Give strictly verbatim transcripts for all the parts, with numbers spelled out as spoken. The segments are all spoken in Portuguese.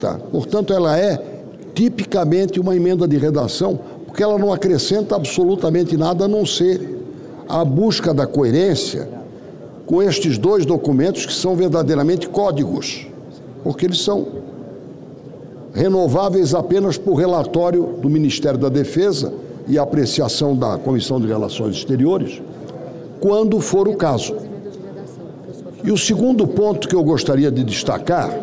Tá. Portanto, ela é tipicamente uma emenda de redação, porque ela não acrescenta absolutamente nada a não ser a busca da coerência com estes dois documentos que são verdadeiramente códigos, porque eles são renováveis apenas por relatório do Ministério da Defesa e apreciação da Comissão de Relações Exteriores, quando for o caso. E o segundo ponto que eu gostaria de destacar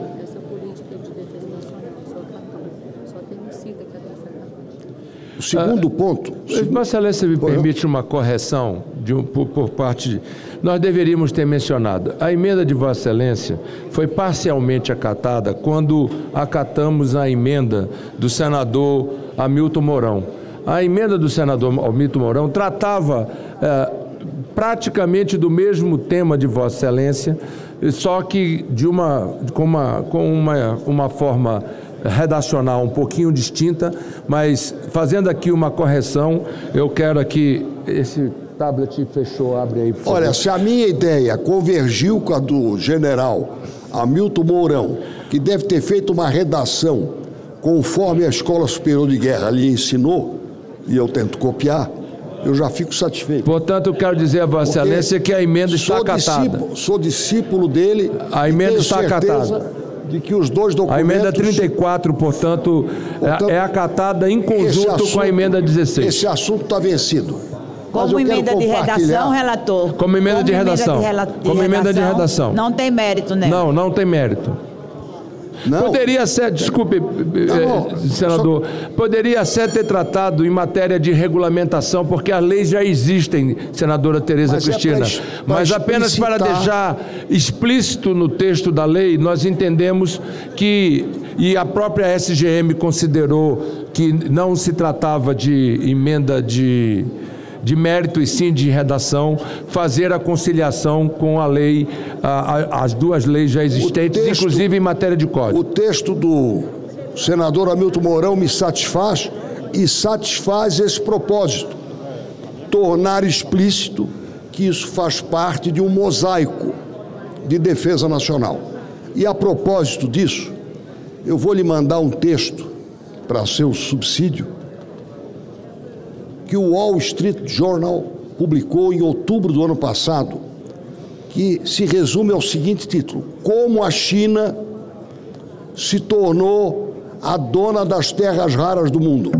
O segundo ah, ponto... Vossa Excelência me permite uma correção de um, por, por parte de... Nós deveríamos ter mencionado. A emenda de Vossa Excelência foi parcialmente acatada quando acatamos a emenda do senador Hamilton Mourão. A emenda do senador Hamilton Mourão tratava eh, praticamente do mesmo tema de Vossa Excelência, só que de uma, com, uma, com uma, uma forma... redacional um pouquinho distinta, mas fazendo aqui uma correção, eu quero aqui, esse tablet fechou, abre aí, por favor. Olha, se a minha ideia convergiu com a do general Hamilton Mourão, que deve ter feito uma redação conforme a Escola Superior de Guerra lhe ensinou, e eu tento copiar, eu já fico satisfeito. Portanto, eu quero dizer a Vossa Excelência que a emenda está acatada. Discípulo, sou discípulo dele. A emenda está acatada. De que os dois documentos... A emenda trinta e quatro, portanto, portanto é acatada em conjunto assunto, com a emenda dezesseis. Esse assunto está vencido. Como emenda de redação, relator? Como emenda Como de redação. Emenda de rela de Como emenda de redação. Não tem mérito, né? Não, não tem mérito. Não. Poderia ser, desculpe, não, não, senador, só... poderia ser ter tratado em matéria de regulamentação, porque as leis já existem, senadora Tereza Mas Cristina. É pra, pra Mas apenas explicitar... para deixar explícito no texto da lei, nós entendemos que, e a própria S G M considerou que não se tratava de emenda de... de mérito e sim de redação, fazer a conciliação com a lei, a, a, as duas leis já existentes, texto, inclusive em matéria de código. O texto do senador Hamilton Mourão me satisfaz e satisfaz esse propósito, tornar explícito que isso faz parte de um mosaico de defesa nacional. E a propósito disso, eu vou lhe mandar um texto para seu subsídio, que o Wall Street Journal publicou em outubro do ano passado, que se resume ao seguinte título: Como a China se tornou a dona das terras raras do mundo.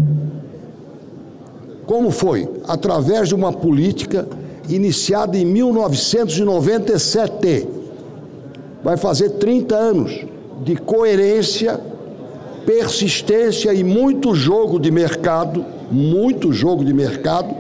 Como foi? Através de uma política iniciada em mil novecentos e noventa e sete. Vai fazer trinta anos de coerência, persistência e muito jogo de mercado, muito jogo de mercado,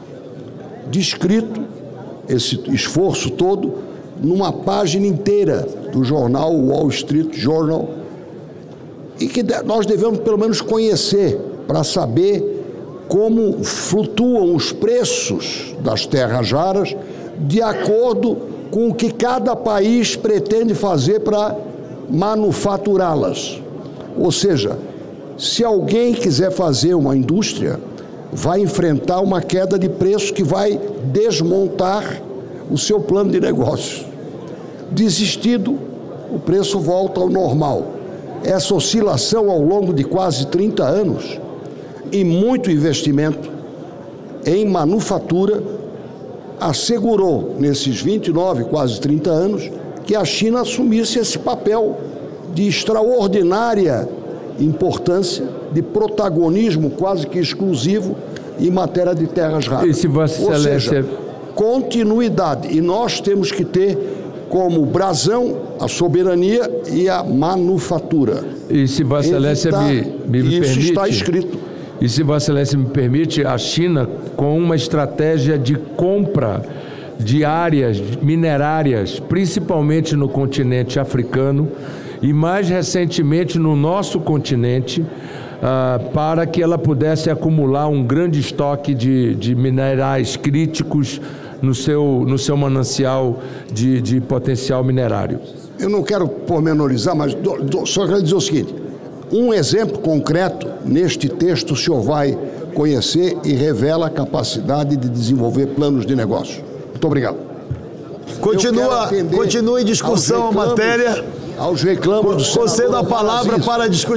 descrito, esse esforço todo, numa página inteira do jornal Wall Street Journal, e que nós devemos pelo menos conhecer para saber como flutuam os preços das terras raras de acordo com o que cada país pretende fazer para manufaturá-las. Ou seja, se alguém quiser fazer uma indústria, vai enfrentar uma queda de preço que vai desmontar o seu plano de negócio. Desistido, o preço volta ao normal. Essa oscilação ao longo de quase trinta anos e muito investimento em manufatura assegurou, nesses vinte e nove, quase trinta anos, que a China assumisse esse papel de extraordinária importância, de protagonismo quase que exclusivo em matéria de terras raras. E se Vossa Ou Excelência... seja, continuidade. E nós temos que ter como brasão a soberania e a manufatura. E se Vossa Excelência Evitar, me, me, me isso permite... Isso está escrito. E se Vossa Excelência me permite, a China, com uma estratégia de compra de áreas minerárias, principalmente no continente africano, e mais recentemente no nosso continente, uh, para que ela pudesse acumular um grande estoque de, de minerais críticos no seu, no seu manancial de, de potencial minerário. Eu não quero pormenorizar, mas do, do, só quero dizer o seguinte: um exemplo concreto neste texto o senhor vai conhecer e revela a capacidade de desenvolver planos de negócio. Muito obrigado. Continua, continua em discussão a matéria. aos reclamos do senador Concedo a palavra para discutir.